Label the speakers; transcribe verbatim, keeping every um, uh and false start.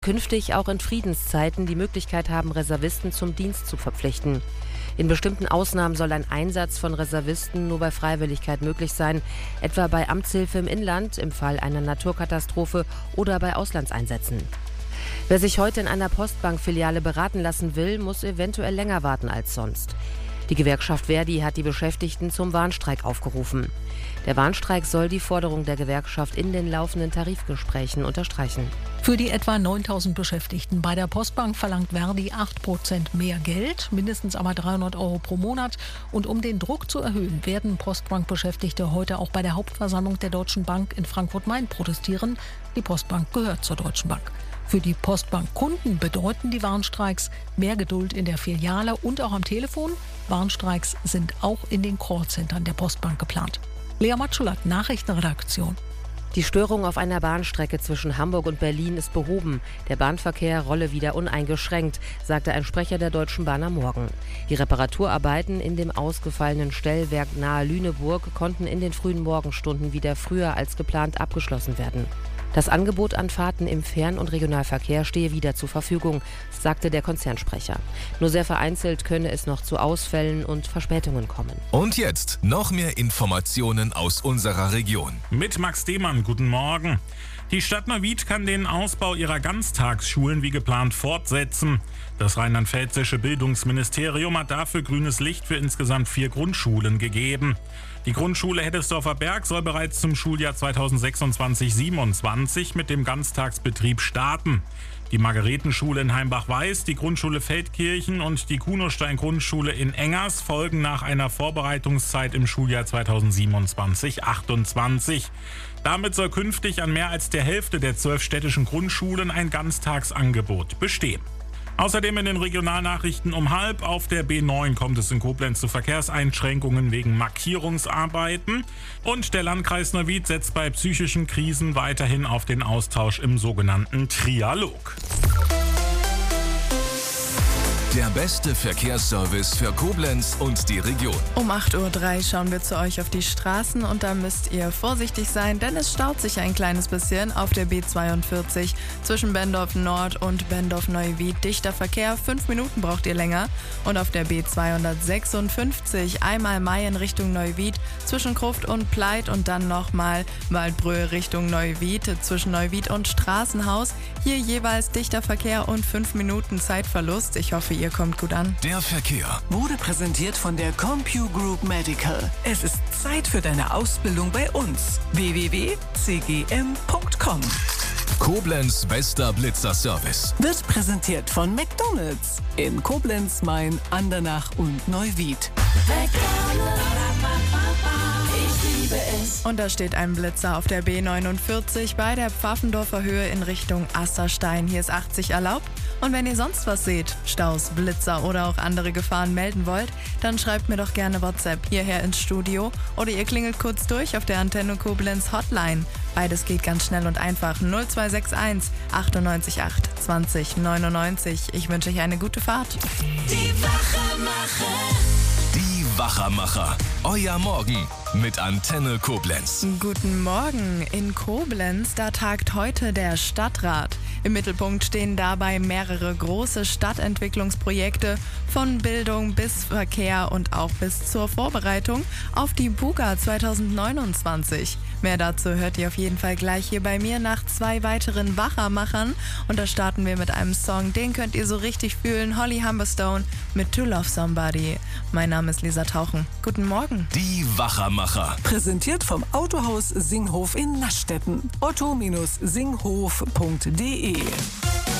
Speaker 1: künftig auch in Friedenszeiten die Möglichkeit haben, Reservisten zum Dienst zu verpflichten. In bestimmten Ausnahmen soll ein Einsatz von Reservisten nur bei Freiwilligkeit möglich sein, etwa bei Amtshilfe im Inland, im Fall einer Naturkatastrophe oder bei Auslandseinsätzen. Wer sich heute in einer Postbankfiliale beraten lassen will, muss eventuell länger warten als sonst. Die Gewerkschaft Verdi hat die Beschäftigten zum Warnstreik aufgerufen. Der Warnstreik soll die Forderung der Gewerkschaft in den laufenden Tarifgesprächen unterstreichen.
Speaker 2: Für die etwa neuntausend Beschäftigten bei der Postbank verlangt Verdi acht Prozent mehr Geld, mindestens aber dreihundert Euro pro Monat. Und um den Druck zu erhöhen, werden Postbankbeschäftigte heute auch bei der Hauptversammlung der Deutschen Bank in Frankfurt-Main protestieren. Die Postbank gehört zur Deutschen Bank. Für die Postbankkunden bedeuten die Warnstreiks mehr Geduld in der Filiale und auch am Telefon. Warnstreiks sind auch in den Callcentern der Postbank geplant. Lea Matschulat, Nachrichtenredaktion.
Speaker 1: Die Störung auf einer Bahnstrecke zwischen Hamburg und Berlin ist behoben. Der Bahnverkehr rolle wieder uneingeschränkt, sagte ein Sprecher der Deutschen Bahn am Morgen. Die Reparaturarbeiten in dem ausgefallenen Stellwerk nahe Lüneburg konnten in den frühen Morgenstunden wieder früher als geplant abgeschlossen werden. Das Angebot an Fahrten im Fern- und Regionalverkehr stehe wieder zur Verfügung, sagte der Konzernsprecher. Nur sehr vereinzelt könne es noch zu Ausfällen und Verspätungen kommen.
Speaker 3: Und jetzt noch mehr Informationen aus unserer Region.
Speaker 4: Mit Max Demann, guten Morgen. Die Stadt Neuwied kann den Ausbau ihrer Ganztagsschulen wie geplant fortsetzen. Das rheinland-pfälzische Bildungsministerium hat dafür grünes Licht für insgesamt vier Grundschulen gegeben. Die Grundschule Heddesdorfer Berg soll bereits zum Schuljahr zweitausendsechsundzwanzig siebenundzwanzig mit dem Ganztagsbetrieb starten. Die Margaretenschule in Heimbach-Weiß, die Grundschule Feldkirchen und die Kunostein-Grundschule in Engers folgen nach einer Vorbereitungszeit im Schuljahr zweitausendsiebenundzwanzig achtundzwanzig. Damit soll künftig an mehr als der Hälfte der zwölf städtischen Grundschulen ein Ganztagsangebot bestehen. Außerdem in den Regionalnachrichten um halb auf der B neun kommt es in Koblenz zu Verkehrseinschränkungen wegen Markierungsarbeiten. Und der Landkreis Neuwied setzt bei psychischen Krisen weiterhin auf den Austausch im sogenannten Trialog.
Speaker 3: Der beste Verkehrsservice für Koblenz und die Region.
Speaker 5: Um acht Uhr drei schauen wir zu euch auf die Straßen und da müsst ihr vorsichtig sein, denn es staut sich ein kleines bisschen auf der B zweiundvierzig zwischen Bendorf Nord und Bendorf Neuwied. Dichter Verkehr, fünf Minuten braucht ihr länger. Und auf der B zweihundertsechsundfünfzig einmal Mayen Richtung Neuwied zwischen Gruft und Pleit und dann nochmal Waldbröl Richtung Neuwied zwischen Neuwied und Straßenhaus. Hier jeweils dichter Verkehr und fünf Minuten Zeitverlust. Ich hoffe, ihr kommt gut an.
Speaker 3: Der Verkehr
Speaker 6: wurde präsentiert von der CompuGroup Medical. Es ist Zeit für deine Ausbildung bei uns. w w w punkt c g m punkt com.
Speaker 3: Koblenz bester Blitzerservice
Speaker 6: Wird präsentiert von McDonald's in Koblenz, Main, Andernach und Neuwied.
Speaker 5: Und da steht ein Blitzer auf der B neunundvierzig bei der Pfaffendorfer Höhe in Richtung Asserstein. Hier ist achtzig erlaubt. Und wenn ihr sonst was seht, Staus, Blitzer oder auch andere Gefahren melden wollt, dann schreibt mir doch gerne WhatsApp hierher ins Studio oder ihr klingelt kurz durch auf der Antenne Koblenz Hotline. Beides geht ganz schnell und einfach. null zwei sechs eins achtundneunzig acht zwanzig neunundneunzig. Ich wünsche euch eine gute Fahrt.
Speaker 7: Die Wachemacher.
Speaker 3: Die Wachermacher. Euer Morgen mit Antenne Koblenz.
Speaker 5: Guten Morgen. In Koblenz, da tagt heute der Stadtrat. Im Mittelpunkt stehen dabei mehrere große Stadtentwicklungsprojekte von Bildung bis Verkehr und auch bis zur Vorbereitung auf die Buga zweitausendneunundzwanzig. Mehr dazu hört ihr auf jeden Fall gleich hier bei mir nach zwei weiteren Wachermachern. Und da starten wir mit einem Song, den könnt ihr so richtig fühlen. Holly Humberstone mit To Love Somebody. Mein Name ist Lisa Tauchen. Guten Morgen.
Speaker 3: Die Wachermacher.
Speaker 6: Präsentiert vom Autohaus Singhof in Naschstetten. otto Bindestrich singhof punkt de